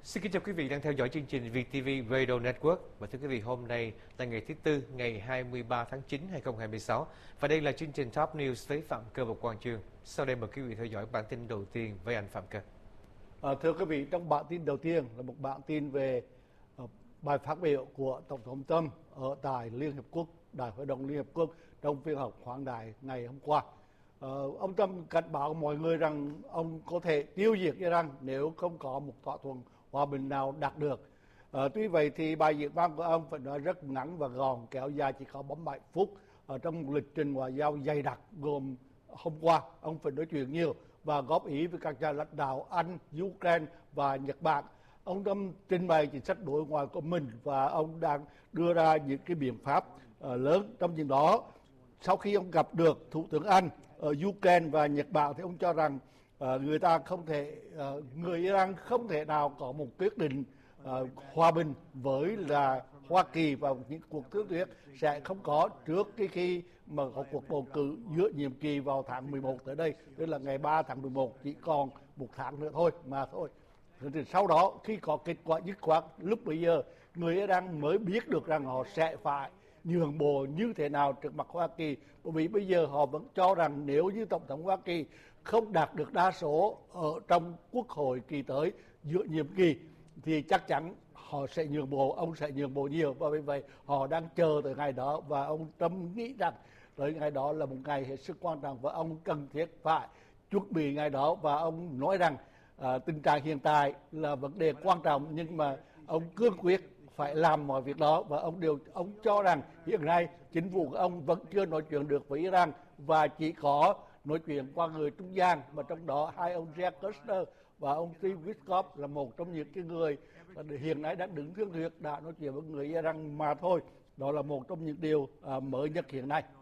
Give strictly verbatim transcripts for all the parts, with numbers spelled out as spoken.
Xin kính chào quý vị đang theo dõi chương trình vê tê vê Radio Network. Và thưa quý vị, hôm nay là ngày thứ Tư, ngày hai mươi ba tháng chín hai nghìn không trăm hai mươi sáu. Và đây là chương trình Top News với Phạm Cơ và Quang Chương. Sau đây mời quý vị theo dõi bản tin đầu tiên với anh Phạm Cơ. À, thưa quý vị, trong bản tin đầu tiên là một bản tin về uh, bài phát biểu của Tổng thống Trump ở tại Liên Hiệp Quốc, Đại hội đồng Liên Hiệp Quốc trong phiên họp khoáng đại ngày hôm qua. Uh, ông Trump cảnh báo mọi người rằng ông có thể tiêu diệt Iran nếu không có một thỏa thuận hòa bình nào đạt được. À, tuy vậy thì bài diễn văn của ông phải nói rất ngắn và gọn, kéo dài chỉ có bốn mươi bảy phút. Ở trong một lịch trình ngoại giao dày đặc gồm hôm qua ông phải nói chuyện nhiều và góp ý với các nhà lãnh đạo Anh, Ukraine và Nhật Bản. Ông Trump trình bày chính sách đối ngoại của mình và ông đang đưa ra những cái biện pháp uh, lớn trong chuyện đó. Sau khi ông gặp được Thủ tướng Anh ở Ukraine và Nhật Bản thì ông cho rằng uh, người ta không thể, uh, người Iran không thể nào có một quyết định uh, hòa bình với là Hoa Kỳ và những cuộc thương thuyết sẽ không có trước cái khi mà có cuộc bầu cử giữa nhiệm kỳ vào tháng mười một tới đây, tức là ngày ba tháng mười một, chỉ còn một tháng nữa thôi mà thôi. Thì sau đó khi có kết quả dứt khoát, lúc bây giờ người Iran mới biết được rằng họ sẽ phải nhường bộ như thế nào trước mặt Hoa Kỳ, bởi vì bây giờ họ vẫn cho rằng nếu như Tổng thống Hoa Kỳ không đạt được đa số ở trong Quốc hội kỳ tới giữa nhiệm kỳ thì chắc chắn họ sẽ nhường bộ, ông sẽ nhường bộ nhiều, và vì vậy họ đang chờ tới ngày đó. Và ông Trump nghĩ rằng tới ngày đó là một ngày hết sức quan trọng và ông cần thiết phải chuẩn bị ngày đó. Và ông nói rằng à, tình trạng hiện tại là vấn đề quan trọng, nhưng mà ông cương quyết phải làm mọi việc đó. Và ông điều ông cho rằng hiện nay chính phủ của ông vẫn chưa nói chuyện được với Iran và chỉ có nói chuyện qua người trung gian, mà trong đó hai ông Jack Kushner và ông Steve Witkoff là một trong những cái người hiện nay đang đứng thương thuyết đã nói chuyện với người Iran mà thôi. Đó là một trong những điều à, mới nhất hiện nay.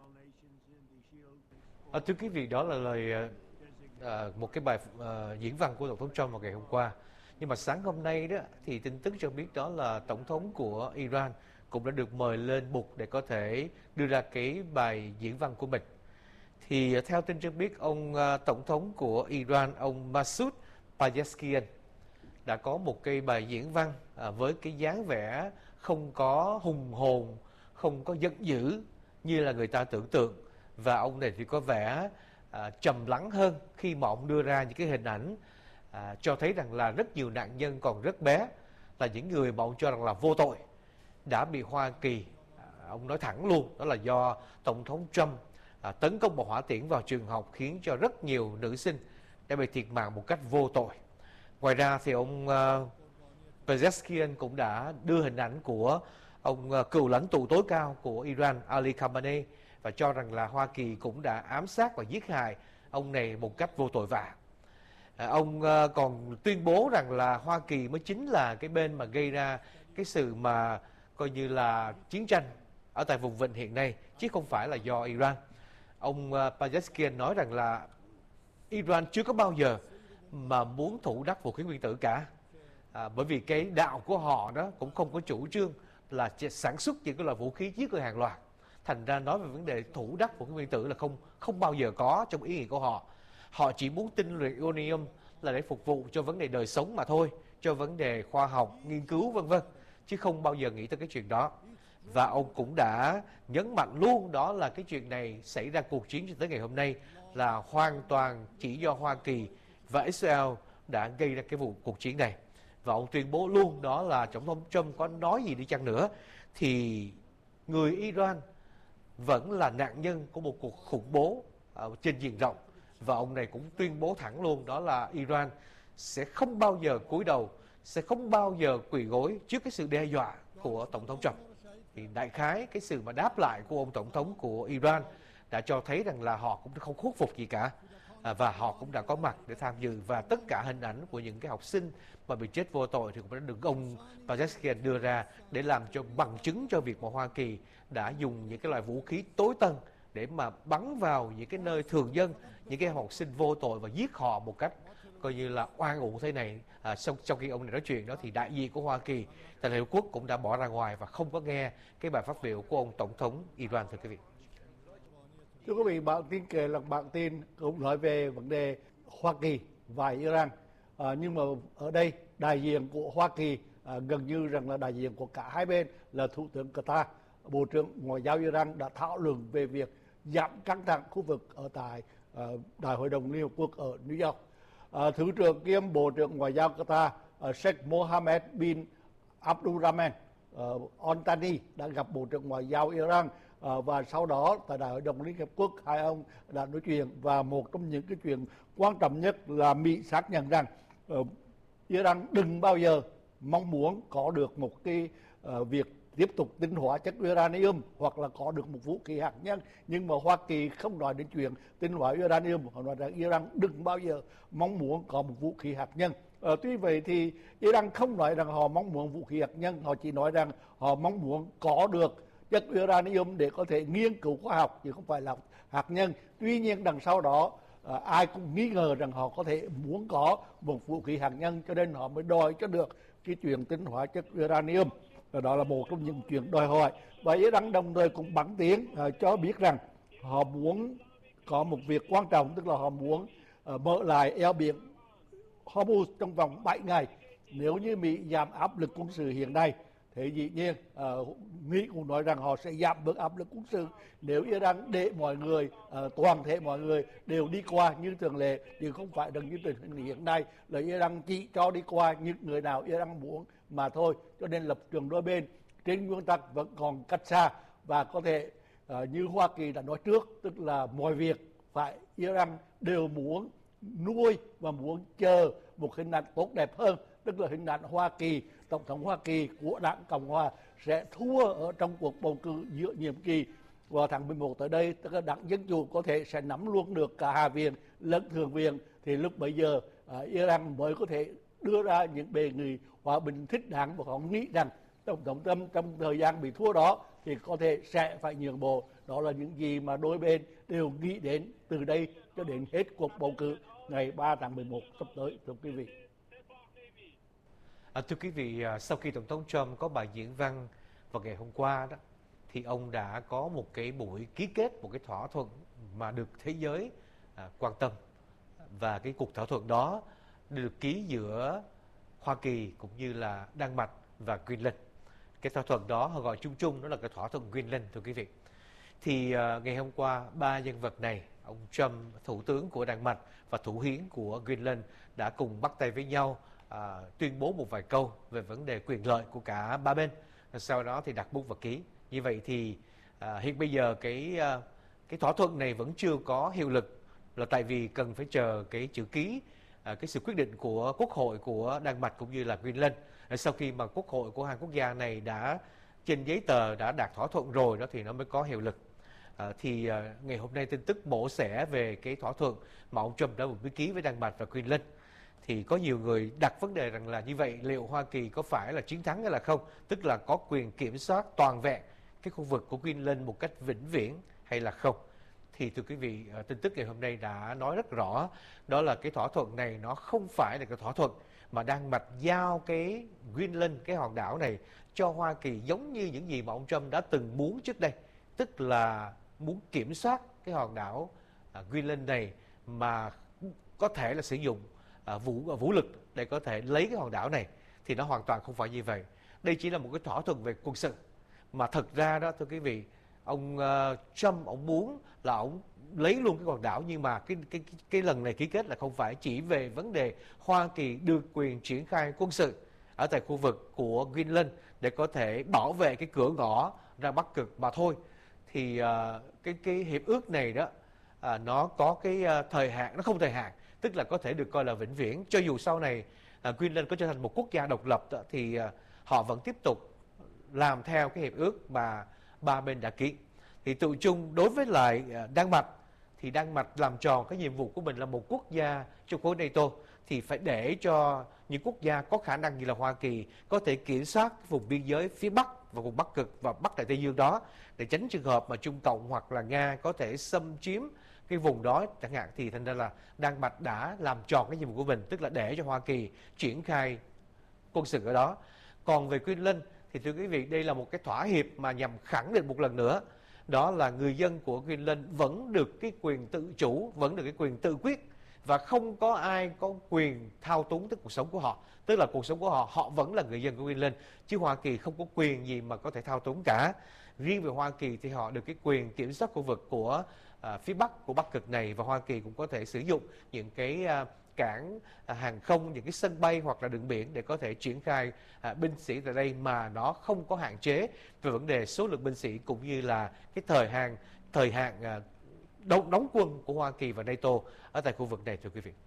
À, thưa quý vị, đó là lời à, một cái bài à, diễn văn của Tổng thống Trump vào ngày hôm qua. Nhưng mà sáng hôm nay đó thì tin tức cho biết đó là Tổng thống của Iran cũng đã được mời lên bục để có thể đưa ra cái bài diễn văn của mình. Thì theo tin cho biết, ông à, Tổng thống của Iran, ông Masoud Pezeshkian đã có một cái bài diễn văn à, với cái dáng vẻ không có hùng hồn, không có giận dữ như là người ta tưởng tượng. Và ông này thì có vẻ à, trầm lắng hơn khi mà ông đưa ra những cái hình ảnh à, cho thấy rằng là rất nhiều nạn nhân còn rất bé, là những người mà ông cho rằng là vô tội, đã bị Hoa Kỳ, à, ông nói thẳng luôn, đó là do Tổng thống Trump à, tấn công bằng hỏa tiễn vào trường học, khiến cho rất nhiều nữ sinh đã bị thiệt mạng một cách vô tội. Ngoài ra thì ông uh, Pezeshkian cũng đã đưa hình ảnh của ông uh, cựu lãnh tụ tối cao của Iran Ali Khamenei và cho rằng là Hoa Kỳ cũng đã ám sát và giết hại ông này một cách vô tội vạ. À, ông uh, còn tuyên bố rằng là Hoa Kỳ mới chính là cái bên mà gây ra cái sự mà coi như là chiến tranh ở tại vùng vịnh hiện nay, chứ không phải là do Iran. Ông uh, Pezeshkian nói rằng là Iran chưa có bao giờ mà muốn thủ đắc vũ khí nguyên tử cả, à, bởi vì cái đạo của họ đó cũng không có chủ trương là sản xuất những cái loại vũ khí giết người hàng loạt. Thành ra nói về vấn đề thủ đắc vũ khí nguyên tử là không không bao giờ có trong ý nghĩa của họ. Họ chỉ muốn tinh luyện uranium là để phục vụ cho vấn đề đời sống mà thôi, cho vấn đề khoa học, nghiên cứu vân vân, chứ không bao giờ nghĩ tới cái chuyện đó. Và ông cũng đã nhấn mạnh luôn đó là cái chuyện này xảy ra cuộc chiến cho tới ngày hôm nay là hoàn toàn chỉ do Hoa Kỳ và Israel đã gây ra cái vụ cuộc chiến này. Và ông tuyên bố luôn đó là Tổng thống Trump có nói gì đi chăng nữa thì người Iran vẫn là nạn nhân của một cuộc khủng bố ở trên diện rộng. Và ông này cũng tuyên bố thẳng luôn đó là Iran sẽ không bao giờ cúi đầu, sẽ không bao giờ quỳ gối trước cái sự đe dọa của Tổng thống Trump. Thì đại khái cái sự mà đáp lại của ông Tổng thống của Iran đã cho thấy rằng là họ cũng không khuất phục gì cả. À, và họ cũng đã có mặt để tham dự, và tất cả hình ảnh của những cái học sinh mà bị chết vô tội thì cũng đã được ông Pezeshkian đưa ra để làm cho bằng chứng cho việc mà Hoa Kỳ đã dùng những cái loại vũ khí tối tân để mà bắn vào những cái nơi thường dân, những cái học sinh vô tội và giết họ một cách coi như là oan uổng thế này. À, sau, sau khi ông này nói chuyện đó thì đại diện của Hoa Kỳ tại Liên Hợp Quốc cũng đã bỏ ra ngoài và không có nghe cái bài phát biểu của ông Tổng thống Iran, thưa quý vị. Thưa quý vị, bản tin kể là bản tin cũng nói về vấn đề Hoa Kỳ và Iran. À, nhưng mà ở đây đại diện của Hoa Kỳ, à, gần như rằng là đại diện của cả hai bên là Thủ tướng Qatar, Bộ trưởng Ngoại giao Iran đã thảo luận về việc giảm căng thẳng khu vực ở tại uh, Đại hội đồng Liên Hợp Quốc ở New York. Uh, Thứ trưởng kiêm Bộ trưởng Ngoại giao Qatar uh, Sheikh Mohammed bin Abdulrahman uh, Al-Thani đã gặp Bộ trưởng Ngoại giao Iran, uh, và sau đó tại Đại hội đồng Liên Hợp Quốc hai ông đã nói chuyện, và một trong những cái chuyện quan trọng nhất là Mỹ xác nhận rằng uh, Iran đừng bao giờ mong muốn có được một cái uh, việc tiếp tục tinh hóa chất uranium hoặc là có được một vũ khí hạt nhân, nhưng mà Hoa Kỳ không nói đến chuyện tinh hóa uranium. Họ nói rằng Iran đừng bao giờ mong muốn có một vũ khí hạt nhân. À, tuy vậy thì Iran không nói rằng họ mong muốn vũ khí hạt nhân, họ chỉ nói rằng họ mong muốn có được chất uranium để có thể nghiên cứu khoa học chứ không phải là hạt nhân. Tuy nhiên đằng sau đó à, ai cũng nghi ngờ rằng họ có thể muốn có một vũ khí hạt nhân, cho nên họ mới đòi cho được cái chuyện tinh hóa chất uranium. Đó là một trong những chuyện đòi hỏi. Và Iran đồng thời cũng bằng tiếng uh, cho biết rằng họ muốn có một việc quan trọng, tức là họ muốn uh, mở lại eo biển Hormuz trong vòng bảy ngày. Nếu như Mỹ giảm áp lực quân sự hiện nay, thì dĩ nhiên uh, Mỹ cũng nói rằng họ sẽ giảm bớt áp lực quân sự nếu Iran để mọi người, uh, toàn thể mọi người đều đi qua như thường lệ, chứ không phải đừng như tình hình hiện nay là Iran chỉ cho đi qua những người nào Iran muốn mà thôi. Cho nên lập trường đôi bên trên nguyên tắc vẫn còn cách xa, và có thể uh, như Hoa Kỳ đã nói trước, tức là mọi việc phải Iran đều muốn nuôi và muốn chờ một hình ảnh tốt đẹp hơn, tức là hình ảnh Hoa Kỳ, Tổng thống Hoa Kỳ của Đảng Cộng Hòa sẽ thua ở trong cuộc bầu cử giữa nhiệm kỳ vào tháng mười một tới đây, tức là Đảng Dân Chủ có thể sẽ nắm luôn được cả Hạ viện lẫn Thượng viện, thì lúc bấy giờ uh, Iran mới có thể đưa ra những đề nghị hòa bình thích đáng, và họ nghĩ rằng Tổng thống Trump trong thời gian bị thua đó thì có thể sẽ phải nhượng bộ. Đó là những gì mà đôi bên đều nghĩ đến từ đây cho đến hết cuộc bầu cử ngày ba tháng mười một sắp tới, thưa quý vị. À, thưa quý vị, sau khi Tổng thống Trump có bài diễn văn vào ngày hôm qua đó, thì ông đã có một cái buổi ký kết, một cái thỏa thuận mà được thế giới à, quan tâm. Và cái cuộc thỏa thuận đó được ký giữa Hoa Kỳ cũng như là Đan Mạch và Greenland. Cái thỏa thuận đó họ gọi chung chung đó là cái thỏa thuận Greenland, thưa quý vị. Thì uh, ngày hôm qua, ba nhân vật này, ông Trump, thủ tướng của Đan Mạch, và thủ hiến của Greenland đã cùng bắt tay với nhau, uh, tuyên bố một vài câu về vấn đề quyền lợi của cả ba bên. Sau đó thì đặt bút và ký. Như vậy thì uh, hiện bây giờ cái uh, cái thỏa thuận này vẫn chưa có hiệu lực, là tại vì cần phải chờ cái chữ ký, uh, cái sự quyết định của Quốc hội của Đan Mạch cũng như là Greenland. Sau khi mà Quốc hội của hai quốc gia này đã trên giấy tờ đã đạt thỏa thuận rồi đó thì nó mới có hiệu lực. À, thì à, ngày hôm nay tin tức mổ xẻ về cái thỏa thuận mà ông Trump đã vừa ký với Đan Mạch và Greenland. Thì có nhiều người đặt vấn đề rằng là như vậy liệu Hoa Kỳ có phải là chiến thắng hay là không, tức là có quyền kiểm soát toàn vẹn cái khu vực của Greenland một cách vĩnh viễn hay là không. Thì thưa quý vị, à, tin tức ngày hôm nay đã nói rất rõ, đó là cái thỏa thuận này nó không phải là cái thỏa thuận mà Đan Mạch giao cái Greenland, cái hòn đảo này cho Hoa Kỳ, giống như những gì mà ông Trump đã từng muốn trước đây, tức là muốn kiểm soát cái hòn đảo à, Greenland này mà có thể là sử dụng à, vũ vũ lực để có thể lấy cái hòn đảo này. Thì nó hoàn toàn không phải như vậy. Đây chỉ là một cái thỏa thuận về quân sự, mà thật ra đó thưa quý vị, ông uh, Trump ông muốn là ông lấy luôn cái hòn đảo, nhưng mà cái cái cái lần này ký kết là không phải chỉ về vấn đề Hoa Kỳ được quyền triển khai quân sự ở tại khu vực của Greenland để có thể bảo vệ cái cửa ngõ ra Bắc Cực mà thôi. Thì uh, cái cái hiệp ước này đó uh, nó có cái uh, thời hạn, nó không thời hạn, tức là có thể được coi là vĩnh viễn. Cho dù sau này uh, Greenland có trở thành một quốc gia độc lập đó, thì uh, họ vẫn tiếp tục làm theo cái hiệp ước mà ba bên đã ký. Thì tự chung đối với lại uh, Đan Mạch, thì Đan Mạch làm tròn cái nhiệm vụ của mình là một quốc gia trong khối NATO, thì phải để cho những quốc gia có khả năng như là Hoa Kỳ có thể kiểm soát vùng biên giới phía Bắc và vùng Bắc Cực và Bắc Đại Tây Dương đó, để tránh trường hợp mà Trung Cộng hoặc là Nga có thể xâm chiếm cái vùng đó chẳng hạn. Thì thành ra là Đan Mạch đã làm tròn cái nhiệm vụ của mình, tức là để cho Hoa Kỳ triển khai quân sự ở đó. Còn về Greenland thì thưa quý vị, đây là một cái thỏa hiệp mà nhằm khẳng định một lần nữa, đó là người dân của Greenland vẫn được cái quyền tự chủ, vẫn được cái quyền tự quyết và không có ai có quyền thao túng tới cuộc sống của họ. Tức là cuộc sống của họ, họ vẫn là người dân của Greenland, chứ Hoa Kỳ không có quyền gì mà có thể thao túng cả. Riêng về Hoa Kỳ thì họ được cái quyền kiểm soát khu vực của à, phía Bắc của Bắc Cực này, và Hoa Kỳ cũng có thể sử dụng những cái à, cảng à, hàng không, những cái sân bay hoặc là đường biển để có thể triển khai à, binh sĩ tại đây mà nó không có hạn chế về vấn đề số lượng binh sĩ cũng như là cái thời hạn thời hạn à, đóng, đóng quân của Hoa Kỳ và NATO ở tại khu vực này, thưa quý vị.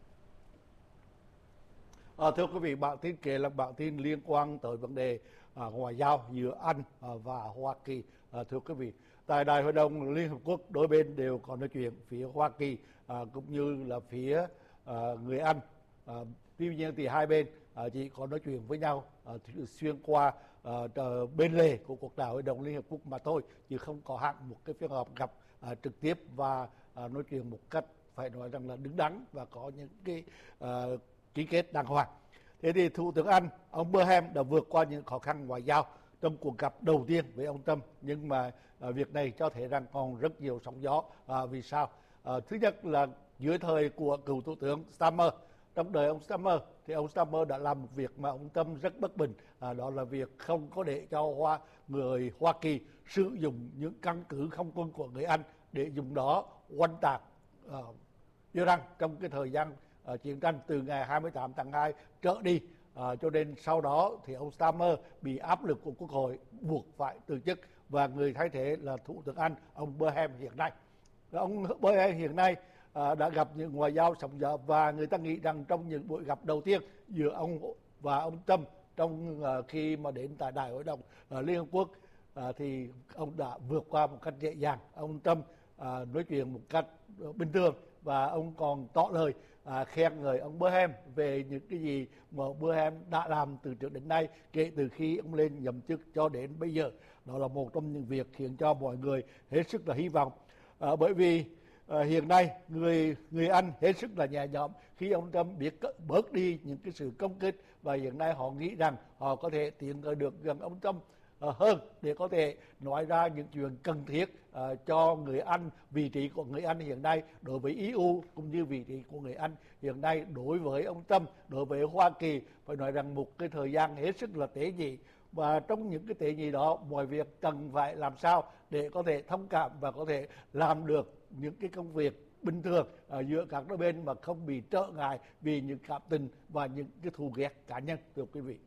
À, thưa quý vị, bản tin kể là bản tin liên quan tới vấn đề à, ngoại giao giữa Anh à, và Hoa Kỳ. À, thưa quý vị, tại Đại hội đồng Liên Hợp Quốc, đôi bên đều có nói chuyện, phía Hoa Kỳ à, cũng như là phía à, người Anh. À, tuy nhiên thì hai bên à, chỉ có nói chuyện với nhau à, xuyên qua à, bên lề của cuộc đại hội đồng Liên Hợp Quốc mà thôi, chứ không có hẳn một cái phiên họp gặp à, trực tiếp và à, nói chuyện một cách phải nói rằng là đứng đắn và có những cái à, ký kết đàng hoàng. Thế thì Thủ tướng Anh, ông Burham đã vượt qua những khó khăn ngoại giao trong cuộc gặp đầu tiên với ông Trump, nhưng mà à, việc này cho thấy rằng còn rất nhiều sóng gió. À, vì sao? À, thứ nhất là dưới thời của cựu Thủ tướng Starmer, trong đời ông Starmer thì ông Starmer đã làm một việc mà ông Trump rất bất bình, à, đó là việc không có để cho Hoa, người Hoa Kỳ sử dụng những căn cứ không quân của người Anh để dùng đó oanh tạc uh, Iran trong cái thời gian uh, chiến tranh từ ngày hai mươi tám tháng hai trở đi. À, cho nên sau đó thì ông Starmer bị áp lực của Quốc hội buộc phải từ chức, và người thay thế là Thủ tướng Anh, ông Burham hiện nay. Ông Burham hiện nay à, đã gặp những ngoại giao sóng gió, và người ta nghĩ rằng trong những buổi gặp đầu tiên giữa ông và ông Trump trong à, khi mà đến tại Đại hội đồng à, Liên Hợp Quốc à, thì ông đã vượt qua một cách dễ dàng. Ông Trump à, nói chuyện một cách bình thường, và ông còn tỏ lời à, khen ngợi ông Burham về những cái gì mà Burham đã làm từ trước đến nay kể từ khi ông lên nhậm chức cho đến bây giờ. Đó là một trong những việc khiến cho mọi người hết sức là hy vọng, à, bởi vì à, hiện nay người người Anh hết sức là nhẹ nhõm khi ông Trump biết bớt đi những cái sự công kích, và hiện nay họ nghĩ rằng họ có thể tiến tới được gần ông Trump hơn để có thể nói ra những chuyện cần thiết uh, cho người Anh, vị trí của người Anh hiện nay đối với e u, cũng như vị trí của người Anh hiện nay đối với ông Trump, đối với Hoa Kỳ. Phải nói rằng một cái thời gian hết sức là tế nhị, và trong những cái tế nhị đó, mọi việc cần phải làm sao để có thể thông cảm và có thể làm được những cái công việc bình thường ở giữa các đôi bên mà không bị trở ngại vì những cảm tình và những cái thù ghét cá nhân, thưa quý vị.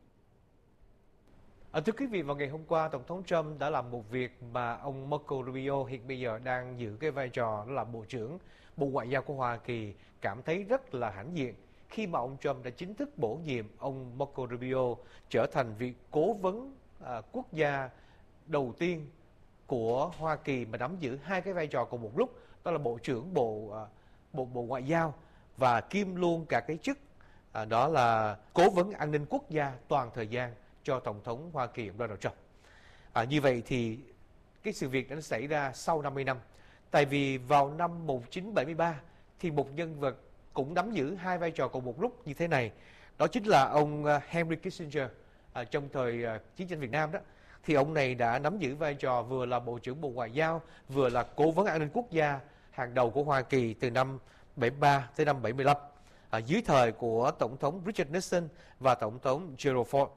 À, thưa quý vị, vào ngày hôm qua, Tổng thống Trump đã làm một việc mà ông Marco Rubio hiện bây giờ đang giữ cái vai trò đó là Bộ trưởng Bộ Ngoại giao của Hoa Kỳ cảm thấy rất là hãnh diện khi mà ông Trump đã chính thức bổ nhiệm ông Marco Rubio trở thành vị cố vấn à, quốc gia đầu tiên của Hoa Kỳ mà nắm giữ hai cái vai trò cùng một lúc, đó là Bộ trưởng Bộ à, Bộ Bộ Ngoại giao và kiêm luôn cả cái chức à, đó là cố vấn an ninh quốc gia toàn thời gian cho Tổng thống Hoa Kỳ Donald Trump. À, như vậy thì cái sự việc đã xảy ra sau năm mươi năm. Tại vì vào năm một nghìn chín trăm bảy mươi ba thì một nhân vật cũng nắm giữ hai vai trò cùng một lúc như thế này. Đó chính là ông Henry Kissinger à, trong thời à, chiến tranh Việt Nam đó. Thì ông này đã nắm giữ vai trò vừa là Bộ trưởng Bộ Ngoại giao, vừa là cố vấn an ninh quốc gia hàng đầu của Hoa Kỳ từ năm bảy mươi ba tới năm bảy mươi lăm à, dưới thời của Tổng thống Richard Nixon và Tổng thống Gerald Ford.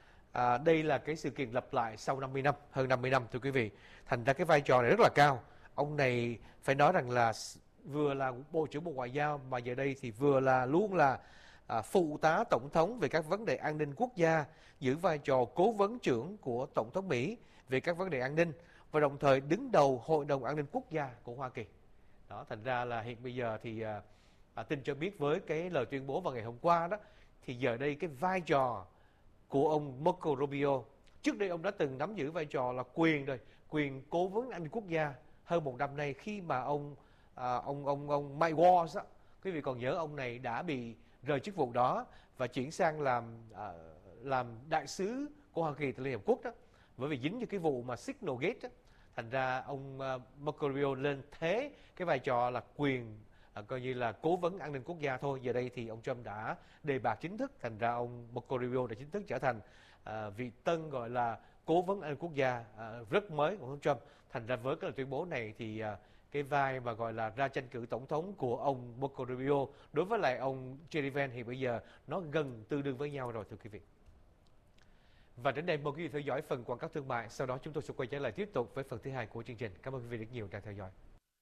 À, đây là cái sự kiện lặp lại sau năm mươi năm, hơn năm mươi năm, thưa quý vị. Thành ra cái vai trò này rất là cao. Ông này phải nói rằng là vừa là Bộ trưởng Bộ Ngoại giao mà giờ đây thì vừa là luôn là à, phụ tá Tổng thống về các vấn đề an ninh quốc gia, giữ vai trò cố vấn trưởng của Tổng thống Mỹ về các vấn đề an ninh, và đồng thời đứng đầu Hội đồng An ninh Quốc gia của Hoa Kỳ. Đó, thành ra là hiện bây giờ thì à, à, tin cho biết với cái lời tuyên bố vào ngày hôm qua đó, thì giờ đây cái vai trò của ông Marco Rubio, trước đây ông đã từng nắm giữ vai trò là quyền rồi, quyền cố vấn an ninh quốc gia hơn một năm nay, khi mà ông à, ông ông ông Mike Waltz á, quý vị còn nhớ ông này đã bị rời chức vụ đó và chuyển sang làm à, làm đại sứ của Hoa Kỳ tại Liên Hợp Quốc đó, bởi vì dính cho cái vụ mà Signal Gate đó. Thành ra ông uh, Marco Rubio lên thế cái vai trò là quyền à, coi như là cố vấn an ninh quốc gia thôi. Giờ đây thì ông Trump đã đề bạt chính thức, thành ra ông Marco Rubio đã chính thức trở thành à, vị tân gọi là cố vấn an ninh quốc gia à, rất mới của ông Trump. Thành ra với cái lời tuyên bố này thì à, cái vai mà gọi là ra tranh cử tổng thống của ông Marco Rubio đối với lại ông Jerry Vance thì bây giờ nó gần tương đương với nhau rồi thưa quý vị. Và đến đây mời quý vị theo dõi phần quảng cáo thương mại, sau đó chúng tôi sẽ quay trở lại tiếp tục với phần thứ hai của chương trình. Cảm ơn quý vị rất nhiều đã theo dõi.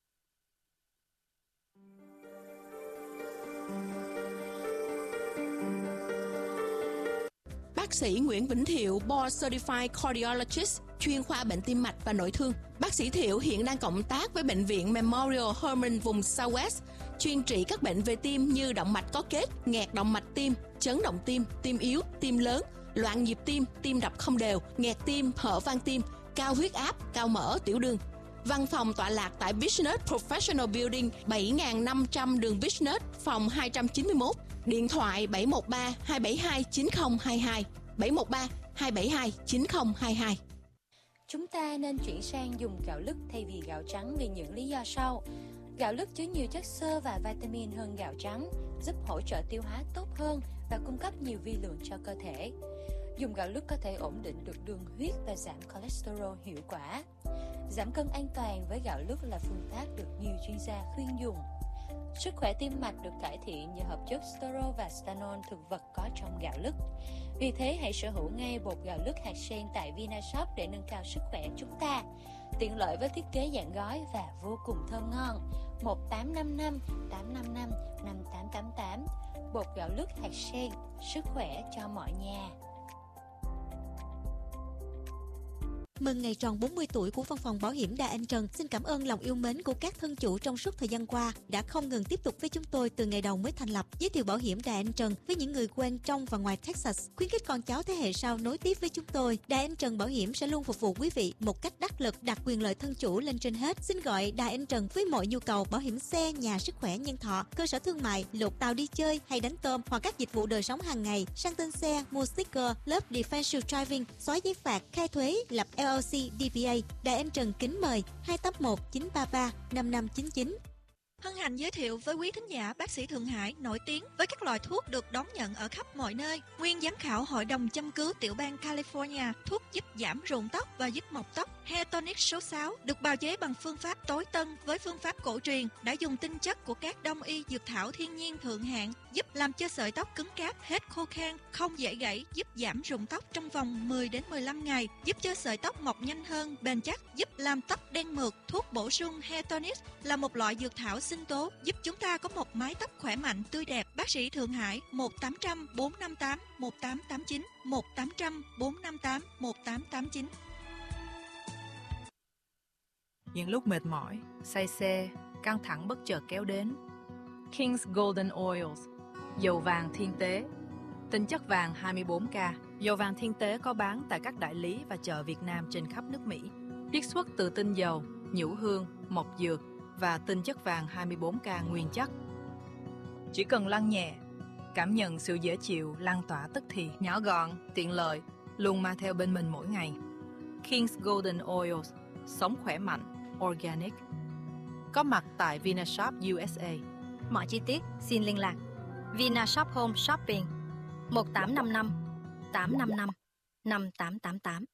Bác sĩ Nguyễn Vĩnh Thiệu, Board Certified Cardiologist, chuyên khoa bệnh tim mạch và nội thương. Bác sĩ Thiệu hiện đang cộng tác với Bệnh viện Memorial Hermann vùng Southwest, chuyên trị các bệnh về tim như động mạch có kết, nghẹt động mạch tim, chấn động tim, tim yếu, tim lớn, loạn nhịp tim, tim đập không đều, nghẹt tim, hở van tim, cao huyết áp, cao mỡ, tiểu đường. Văn phòng tọa lạc tại Business Professional Building, bảy nghìn năm trăm đường Business, phòng hai trăm chín mươi mốt. Điện thoại bảy một ba hai bảy hai chín không hai hai, bảy một ba hai bảy hai chín không hai hai. Chúng ta nên chuyển sang dùng gạo lứt thay vì gạo trắng vì những lý do sau. Gạo lứt chứa nhiều chất xơ và vitamin hơn gạo trắng, giúp hỗ trợ tiêu hóa tốt hơn và cung cấp nhiều vi lượng cho cơ thể. Dùng gạo lứt có thể ổn định được đường huyết và giảm cholesterol hiệu quả. Giảm cân an toàn với gạo lứt là phương pháp được nhiều chuyên gia khuyên dùng. Sức khỏe tim mạch được cải thiện nhờ hợp chất sterol và stanol thực vật có trong gạo lứt. Vì thế hãy sở hữu ngay bột gạo lứt hạt sen tại Vinashop để nâng cao sức khỏe chúng ta. Tiện lợi với thiết kế dạng gói và vô cùng thơm ngon. một tám năm năm tám năm năm năm tám tám tám. Bột gạo lứt hạt sen, sức khỏe cho mọi nhà. Mừng ngày tròn bốn mươi tuổi của Văn phòng Bảo hiểm Đà Anh Trần. Xin cảm ơn lòng yêu mến của các thân chủ trong suốt thời gian qua đã không ngừng tiếp tục với chúng tôi từ ngày đầu mới thành lập. Giới thiệu Bảo hiểm Đà Anh Trần với những người quen trong và ngoài Texas, khuyến khích con cháu thế hệ sau nối tiếp với chúng tôi. Đà Anh Trần Bảo hiểm sẽ luôn phục vụ quý vị một cách đắc lực, đặt quyền lợi thân chủ lên trên hết. Xin gọi Đà Anh Trần với mọi nhu cầu bảo hiểm xe, nhà, sức khỏe, nhân thọ, cơ sở thương mại, lột tàu đi chơi hay đánh tôm hoặc các dịch vụ đời sống hàng ngày, sang tên xe, mua sticker, lớp defensive driving, xóa giấy phạt, khai thuế, lập L L C, D B A. Đài Anh Trần kính mời hai tám một chín ba ba năm năm chín chín. Hân hạnh giới thiệu với quý thính giả bác sĩ Thượng Hải nổi tiếng với các loại thuốc được đón nhận ở khắp mọi nơi. Nguyên giám khảo Hội đồng châm cứu tiểu bang California, thuốc giúp giảm rụng tóc và giúp mọc tóc. Hair Tonic số sáu được bào chế bằng phương pháp tối tân với phương pháp cổ truyền, đã dùng tinh chất của các đông y dược thảo thiên nhiên thượng hạng, giúp làm cho sợi tóc cứng cáp, hết khô khan, không dễ gãy, giúp giảm rụng tóc trong vòng mười đến mười lăm ngày, giúp cho sợi tóc mọc nhanh hơn, bền chắc, giúp làm tóc đen mượt. Thuốc bổ sung Hair Tonic là một loại dược thảo sinh tố giúp chúng ta có một mái tóc khỏe mạnh, tươi đẹp. Bác sĩ Thượng Hải một tám không không bốn năm tám một tám tám chín, một tám không không bốn năm tám một tám tám chín. Những lúc mệt mỏi, say xe, căng thẳng bất chợt kéo đến. King's Golden Oils, dầu vàng thiên tế, tinh chất vàng hai mươi bốn ca. Dầu vàng thiên tế có bán tại các đại lý và chợ Việt Nam trên khắp nước Mỹ. Chiết xuất từ tinh dầu, nhũ hương, mộc dược và tinh chất vàng hai mươi bốn ca nguyên chất. Chỉ cần lăn nhẹ, cảm nhận sự dễ chịu lan tỏa tức thì, nhỏ gọn, tiện lợi, luôn mang theo bên mình mỗi ngày. King's Golden Oils, sống khỏe mạnh, organic. Có mặt tại Vinashop U S A. Mọi chi tiết xin liên lạc Vinashop Home Shopping một tám năm năm tám năm năm năm tám tám tám.